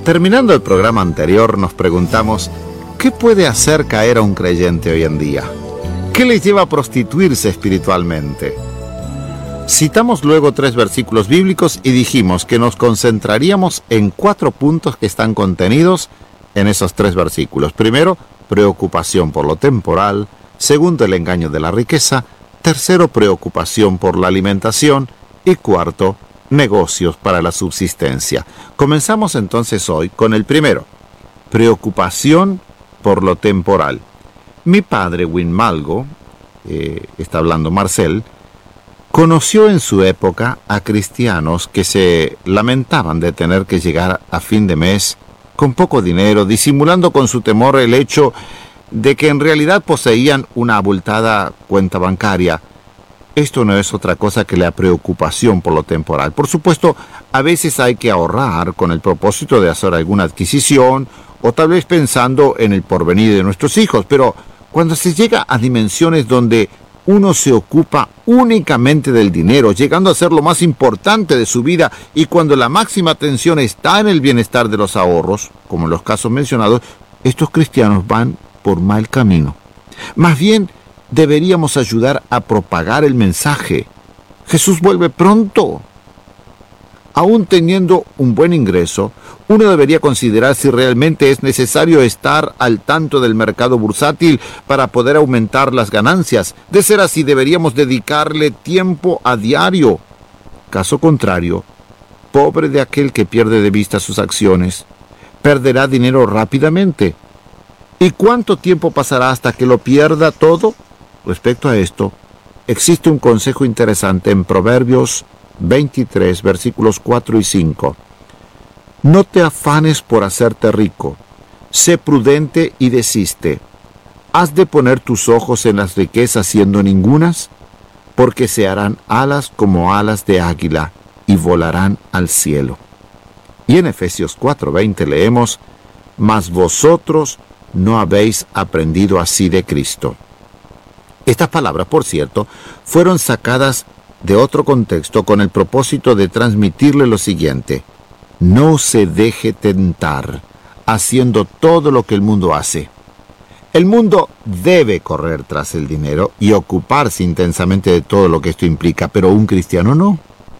Terminando el programa anterior, nos preguntamos, ¿qué puede hacer caer a un creyente hoy en día? ¿Qué le lleva a prostituirse espiritualmente? Citamos luego 3 versículos bíblicos y dijimos que nos concentraríamos en 4 puntos que están contenidos en esos 3 versículos. Primero, preocupación por lo temporal. Segundo, el engaño de la riqueza. Tercero, preocupación por la alimentación. Y cuarto, negocios para la subsistencia. Comenzamos entonces hoy con el primero, preocupación por lo temporal. Mi padre, Winmalgo, está hablando Marcel, conoció en su época a cristianos que se lamentaban de tener que llegar a fin de mes con poco dinero, disimulando con su temor el hecho de que en realidad poseían una abultada cuenta bancaria. Esto no es otra cosa que la preocupación por lo temporal. Por supuesto, a veces hay que ahorrar con el propósito de hacer alguna adquisición o tal vez pensando en el porvenir de nuestros hijos, pero cuando se llega a dimensiones donde uno se ocupa únicamente del dinero, llegando a ser lo más importante de su vida, y cuando la máxima atención está en el bienestar de los ahorros, como en los casos mencionados, estos cristianos van por mal camino. Más bien, deberíamos ayudar a propagar el mensaje. Jesús vuelve pronto. Aún teniendo un buen ingreso, uno debería considerar si realmente es necesario estar al tanto del mercado bursátil para poder aumentar las ganancias. De ser así, deberíamos dedicarle tiempo a diario. Caso contrario, pobre de aquel que pierde de vista sus acciones, perderá dinero rápidamente. ¿Y cuánto tiempo pasará hasta que lo pierda todo? Respecto a esto, existe un consejo interesante en Proverbios 23, versículos 4 y 5. No te afanes por hacerte rico, sé prudente y desiste. ¿Has de poner tus ojos en las riquezas siendo ningunas? Porque se harán alas como alas de águila y volarán al cielo. Y en Efesios 4:20 leemos, mas vosotros no habéis aprendido así de Cristo. Estas palabras, por cierto, fueron sacadas de otro contexto con el propósito de transmitirle lo siguiente: no se deje tentar haciendo todo lo que el mundo hace. El mundo debe correr tras el dinero y ocuparse intensamente de todo lo que esto implica, pero un cristiano no.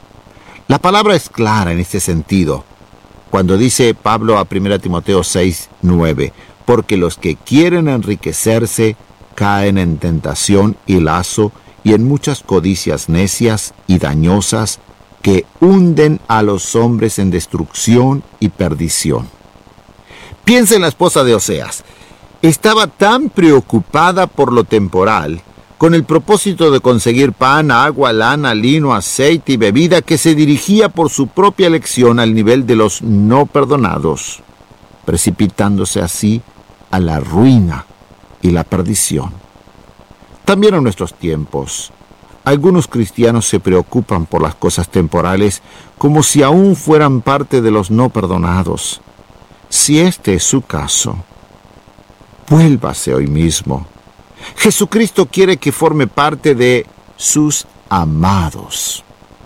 La palabra es clara en este sentido, cuando dice Pablo a 1 Timoteo 6:9, porque los que quieren enriquecerse caen en tentación y lazo y en muchas codicias necias y dañosas que hunden a los hombres en destrucción y perdición. Piensa en la esposa de Oseas. Estaba tan preocupada por lo temporal, con el propósito de conseguir pan, agua, lana, lino, aceite y bebida, que se dirigía por su propia elección al nivel de los no perdonados, precipitándose así a la ruina y la perdición. También en nuestros tiempos, algunos cristianos se preocupan por las cosas temporales como si aún fueran parte de los no perdonados. Si este es su caso, vuélvase hoy mismo. Jesucristo quiere que forme parte de sus amados.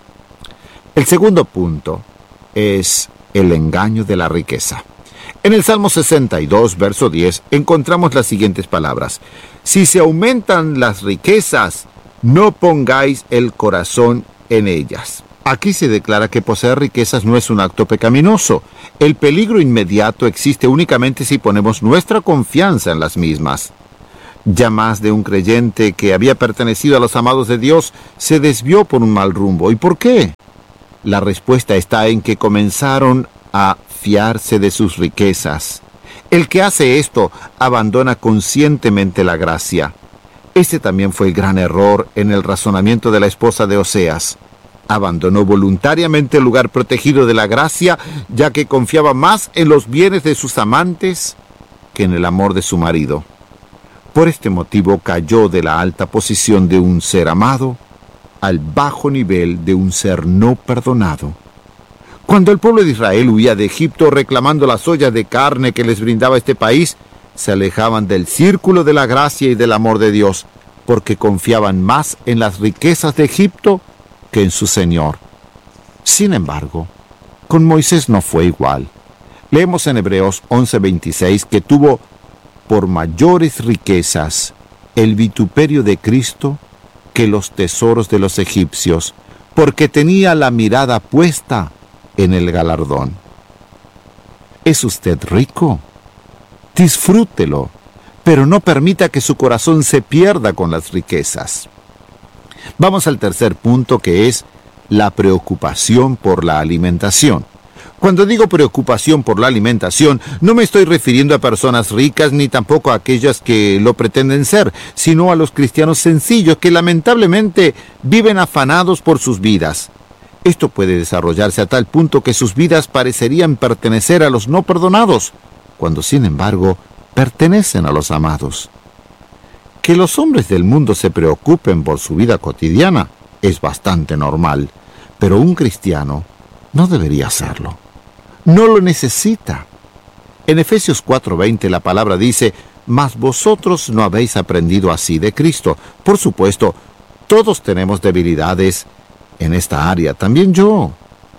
El segundo punto es el engaño de la riqueza. En el Salmo 62, verso 10, encontramos las siguientes palabras: si se aumentan las riquezas, no pongáis el corazón en ellas. Aquí se declara que poseer riquezas no es un acto pecaminoso. El peligro inmediato existe únicamente si ponemos nuestra confianza en las mismas. Ya más de un creyente que había pertenecido a los amados de Dios se desvió por un mal rumbo. ¿Y por qué? La respuesta está en que comenzaron a fiarse de sus riquezas. El que hace esto abandona conscientemente la gracia. Este también fue el gran error en el razonamiento de la esposa de Oseas. Abandonó voluntariamente el lugar protegido de la gracia, ya que confiaba más en los bienes de sus amantes que en el amor de su marido. Por este motivo cayó de la alta posición de un ser amado al bajo nivel de un ser no perdonado. Cuando el pueblo de Israel huía de Egipto reclamando las ollas de carne que les brindaba este país, se alejaban del círculo de la gracia y del amor de Dios, porque confiaban más en las riquezas de Egipto que en su Señor. Sin embargo, con Moisés no fue igual. Leemos en Hebreos 11:26 que tuvo por mayores riquezas el vituperio de Cristo que los tesoros de los egipcios, porque tenía la mirada puesta en el galardón. ¿Es usted rico? Disfrútelo, pero no permita que su corazón se pierda con las riquezas. Vamos al tercer punto, que es la preocupación por la alimentación. Cuando digo preocupación por la alimentación, no me estoy refiriendo a personas ricas ni tampoco a aquellas que lo pretenden ser, sino a los cristianos sencillos que lamentablemente viven afanados por sus vidas. Esto puede desarrollarse a tal punto que sus vidas parecerían pertenecer a los no perdonados, cuando sin embargo pertenecen a los amados. Que los hombres del mundo se preocupen por su vida cotidiana es bastante normal, pero un cristiano no debería hacerlo. No lo necesita. En Efesios 4:20 la palabra dice: «Mas vosotros no habéis aprendido así de Cristo». Por supuesto, todos tenemos debilidades en esta área, también yo.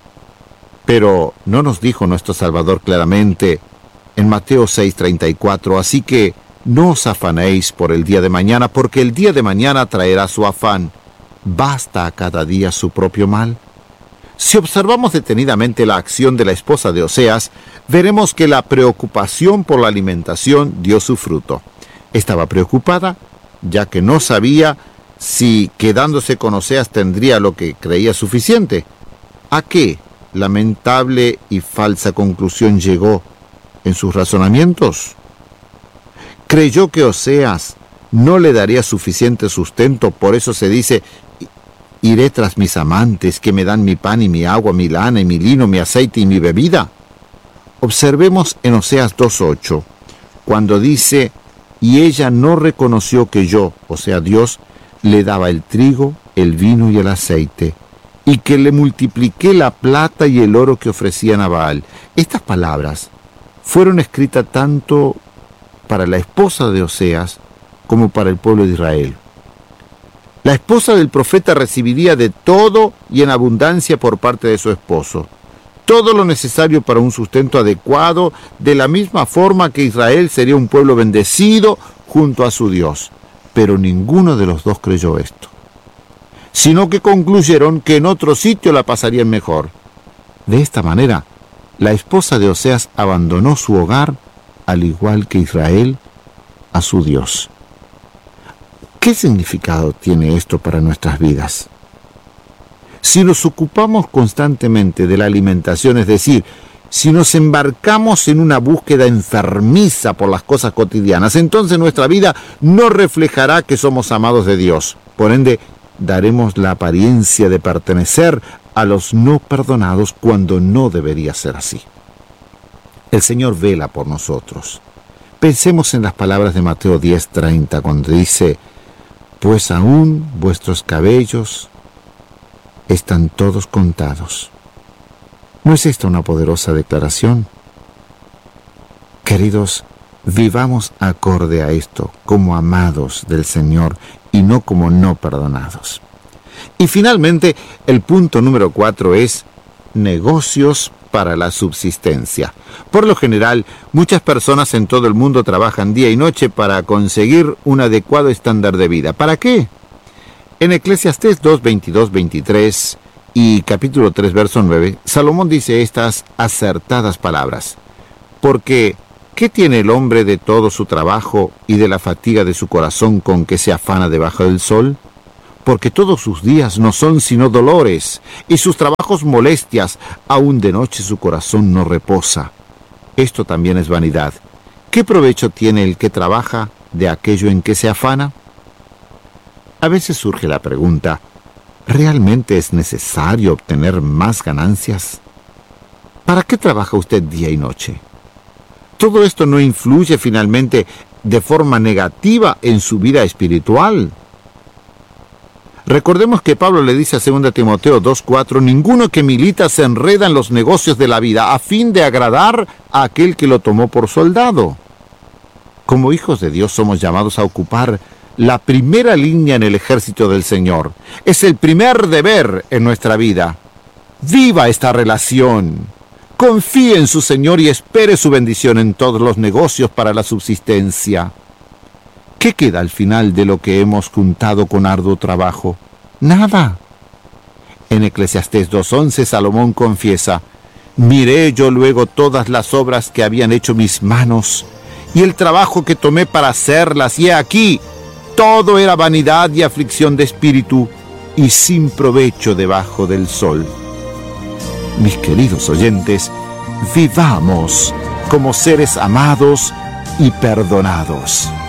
Pero ¿no nos dijo nuestro Salvador claramente en Mateo 6:34? «Así que no os afanéis por el día de mañana, porque el día de mañana traerá su afán. ¿Basta a cada día su propio mal?». Si observamos detenidamente la acción de la esposa de Oseas, veremos que la preocupación por la alimentación dio su fruto. Estaba preocupada, ya que no sabía si quedándose con Oseas tendría lo que creía suficiente. ¿A qué lamentable y falsa conclusión llegó en sus razonamientos? Creyó que Oseas no le daría suficiente sustento, por eso se dice: «Iré tras mis amantes, que me dan mi pan y mi agua, mi lana y mi lino, mi aceite y mi bebida». Observemos en Oseas 2:8, cuando dice: «Y ella no reconoció que yo, o sea Dios, le daba el trigo, el vino y el aceite, y que le multipliqué la plata y el oro que ofrecían a Baal». Estas palabras fueron escritas tanto para la esposa de Oseas como para el pueblo de Israel. La esposa del profeta recibiría de todo y en abundancia por parte de su esposo, todo lo necesario para un sustento adecuado, de la misma forma que Israel sería un pueblo bendecido junto a su Dios. Pero ninguno de los dos creyó esto, sino que concluyeron que en otro sitio la pasarían mejor. De esta manera, la esposa de Oseas abandonó su hogar, al igual que Israel, a su Dios. ¿Qué significado tiene esto para nuestras vidas? Si nos ocupamos constantemente de la alimentación, es decir, si nos embarcamos en una búsqueda enfermiza por las cosas cotidianas, entonces nuestra vida no reflejará que somos amados de Dios. Por ende, daremos la apariencia de pertenecer a los no perdonados cuando no debería ser así. El Señor vela por nosotros. Pensemos en las palabras de Mateo 10:30, cuando dice: «Pues aún vuestros cabellos están todos contados». ¿No es esta una poderosa declaración? Queridos, vivamos acorde a esto, como amados del Señor y no como no perdonados. Y finalmente, el punto número 4 es negocios para la subsistencia. Por lo general, muchas personas en todo el mundo trabajan día y noche para conseguir un adecuado estándar de vida. ¿Para qué? En Eclesiastés 2:22-23 y capítulo 3, verso 9, Salomón dice estas acertadas palabras: «Porque, ¿qué tiene el hombre de todo su trabajo y de la fatiga de su corazón con que se afana debajo del sol? Porque todos sus días no son sino dolores, y sus trabajos molestias, aún de noche su corazón no reposa. Esto también es vanidad. ¿Qué provecho tiene el que trabaja de aquello en que se afana?». A veces surge la pregunta: ¿realmente es necesario obtener más ganancias? ¿Para qué trabaja usted día y noche? ¿Todo esto no influye finalmente de forma negativa en su vida espiritual? Recordemos que Pablo le dice a 2 Timoteo 2:4: «Ninguno que milita se enreda en los negocios de la vida, a fin de agradar a aquel que lo tomó por soldado». Como hijos de Dios somos llamados a ocupar la primera línea en el ejército del Señor. Es el primer deber en nuestra vida. Viva esta relación. Confíe en su Señor y espere su bendición en todos los negocios para la subsistencia. ¿Qué queda al final de lo que hemos juntado con arduo trabajo? Nada. En Eclesiastés 2:11 Salomón confiesa: miré yo luego todas las obras que habían hecho mis manos y el trabajo que tomé para hacerlas, y he aquí, todo era vanidad y aflicción de espíritu y sin provecho debajo del sol. Mis queridos oyentes, vivamos como seres amados y perdonados.